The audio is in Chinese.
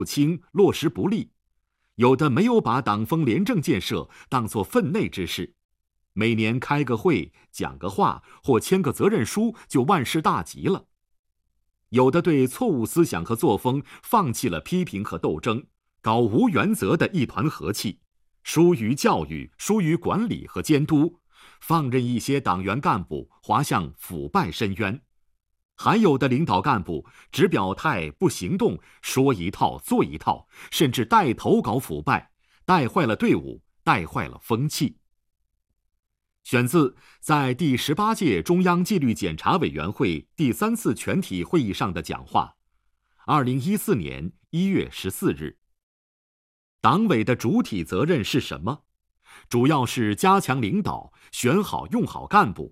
不清，落实不力；有的没有把党风廉政建设当作分内之事，每年开个会、讲个话或签个责任书就万事大吉了；有的对错误思想和作风放弃了批评和斗争，搞无原则的一团和气，疏于教育，疏于管理和监督，放任一些党员干部滑向腐败深渊；还有的领导干部只表态不行动，说一套做一套，甚至带头搞腐败，带坏了队伍，带坏了风气。选自在第18届中央纪律检查委员会第3次全体会议上的讲话，2014年1月14日。党委的主体责任是什么？主要是加强领导，选好用好干部，